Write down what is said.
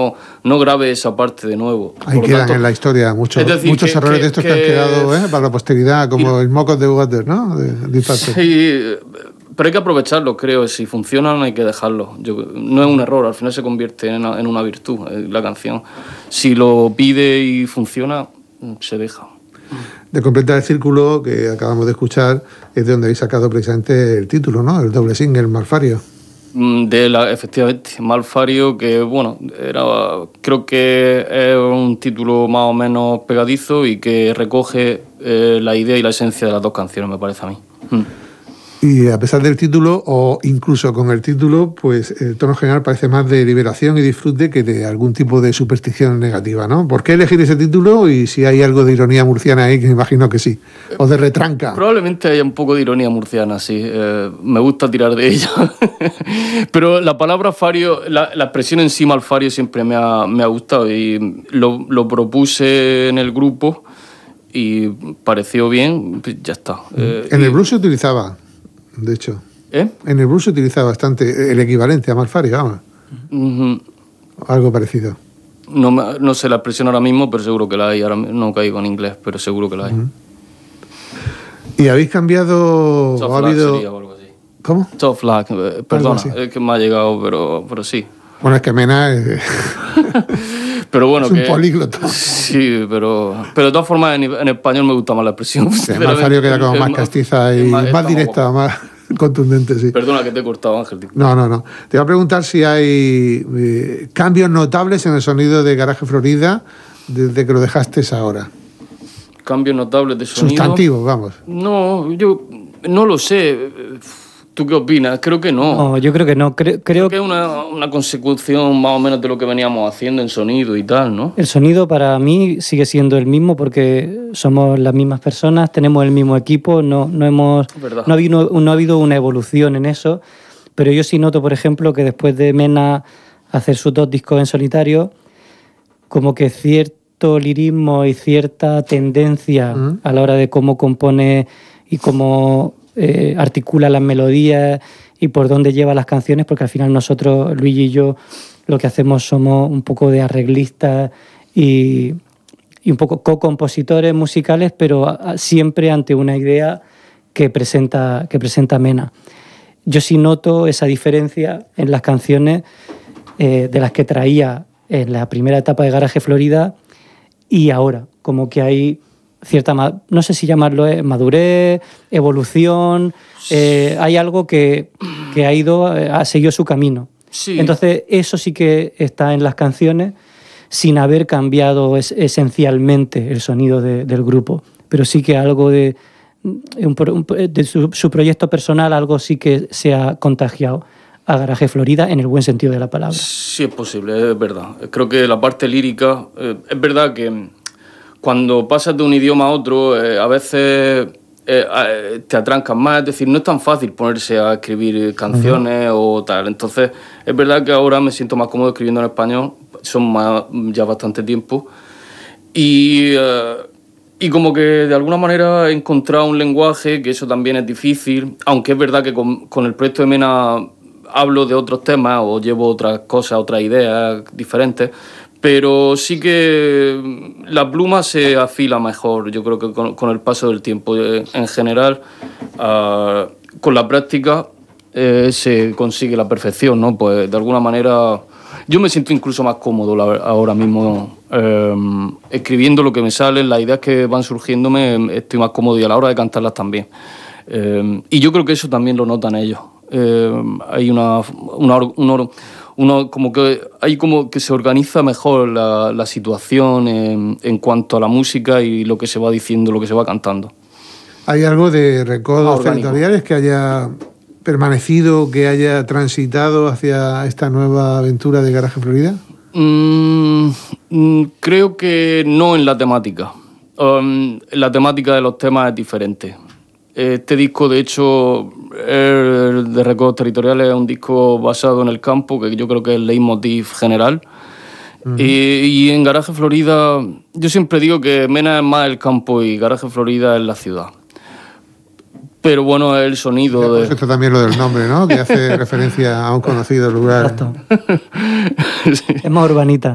no grabe esa parte de nuevo. Ahí quedan en la historia muchos errores de estos que han quedado para la posteridad, como el Mock of the Water, ¿no? Sí, pero hay que aprovecharlo, creo. Si funcionan hay que dejarlo. No es un error, al final se convierte en una virtud la canción. Si lo pide y funciona, se deja. De completar el círculo que acabamos de escuchar, es de donde habéis sacado precisamente el título, ¿no? El doble single, Malfario. Efectivamente, Malfario, que bueno, creo que es un título más o menos pegadizo y que recoge la idea y la esencia de las dos canciones, me parece a mí. Y a pesar del título, o incluso con el título, pues el tono general parece más de liberación y disfrute que de algún tipo de superstición negativa, ¿no? ¿Por qué elegir ese título? Y si hay algo de ironía murciana ahí, que me imagino que sí. O de retranca. Probablemente haya un poco de ironía murciana, sí. Me gusta tirar de ella. Pero la palabra fario, la expresión en sí, Malfario, siempre me ha gustado. Y lo propuse en el grupo y pareció bien, pues ya está. En el blues se utilizaba... De hecho, en el blues se utiliza bastante el equivalente a Malfario, vamos. Uh-huh. Algo parecido. No sé la expresión ahora mismo, pero seguro que la hay. Ahora no caigo en inglés, pero seguro que la hay. Uh-huh. ¿Y habéis cambiado Soft o ha habido...? Sería o algo así. ¿Cómo? Soft Lag, perdona, es que me ha llegado, pero sí. Bueno, es que Mena es... Pero bueno, es un políglota. Sí, pero de todas formas en español me gusta más la expresión. Sí, Malfario queda como más castiza y más directa, más contundente, sí. Perdona que te he cortado, Ángel. No. Te iba a preguntar si hay cambios notables en el sonido de Garaje Florida desde que lo dejaste ahora. Cambios notables de sonido. Sustantivos, vamos. No, yo no lo sé. ¿Tú qué opinas? Creo que no. No, yo creo que no. Creo que es una consecución más o menos de lo que veníamos haciendo en sonido y tal, ¿no? El sonido para mí sigue siendo el mismo porque somos las mismas personas, tenemos el mismo equipo, no ha habido una evolución en eso, pero yo sí noto, por ejemplo, que después de Mena hacer sus 2 discos en solitario, como que cierto lirismo y cierta tendencia a la hora de cómo compone y cómo... articula las melodías y por dónde lleva las canciones, porque al final nosotros, Luigi y yo, lo que hacemos somos un poco de arreglistas y un poco co-compositores musicales, pero siempre ante una idea que presenta Mena. Yo sí noto esa diferencia en las canciones de las que traía en la primera etapa de Garaje Florida y ahora, como que hay cierta, no sé si llamarlo madurez, evolución, hay algo que ha seguido su camino. Sí. Entonces eso sí que está en las canciones sin haber cambiado esencialmente el sonido del grupo, pero sí que algo de su proyecto personal, algo sí que se ha contagiado a Garaje Florida en el buen sentido de la palabra. Sí, es posible, es verdad. Creo que la parte lírica, es verdad que cuando pasas de un idioma a otro, a veces te atrancas más, es decir, no es tan fácil ponerse a escribir canciones o tal. Entonces, es verdad que ahora me siento más cómodo escribiendo en español, son ya bastante tiempo, y como que de alguna manera he encontrado un lenguaje, que eso también es difícil, aunque es verdad que con el proyecto de Mena hablo de otros temas o llevo otras cosas, otras ideas diferentes, pero sí que la pluma se afila mejor, yo creo que con el paso del tiempo. En general, con la práctica se consigue la perfección, ¿no? Pues de alguna manera yo me siento incluso más cómodo ahora mismo escribiendo lo que me sale, las ideas que van surgiéndome, estoy más cómodo y a la hora de cantarlas también. Y yo creo que eso también lo notan ellos. Hay como que se organiza mejor la situación en cuanto a la música y lo que se va diciendo, lo que se va cantando. ¿Hay algo de recodos territoriales que haya permanecido, que haya transitado hacia esta nueva aventura de Garaje Florida? Creo que no en la temática. La temática de los temas es diferente. Este disco, de hecho, el de Recodos Territoriales, es un disco basado en el campo, que yo creo que es el leitmotiv general. Uh-huh. Y en Garaje Florida, yo siempre digo que Mena es más el campo y Garaje Florida es la ciudad. Pero bueno, el sonido de... Esto también lo del nombre, ¿no? Que hace referencia a un conocido lugar. Exacto. Sí. Es más urbanita.